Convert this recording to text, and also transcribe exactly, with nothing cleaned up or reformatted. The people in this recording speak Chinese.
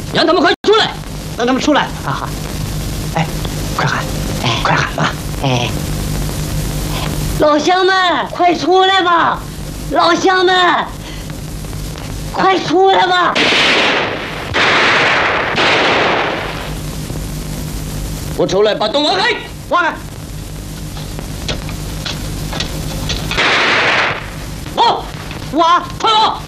让他们快出来， 让他们出来！啊好，哎，快喊，哎，快喊吧！ 哎，老乡们，快出来吧！老乡们，快出来吧！ 我出来把洞挖开， 挖开！ 挖， 挖， 快挖！